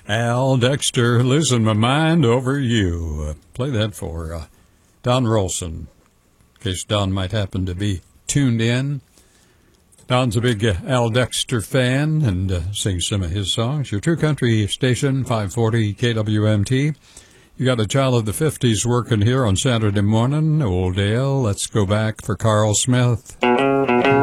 Al Dexter, losing my mind over you. Play that for Don Rolson, in case Don might happen to be tuned in. Don's a big Al Dexter fan and sings some of his songs. Your True Country station, 540 KWMT. You got a child of the 50s working here on Saturday morning. Old Dale, let's go back for Carl Smith.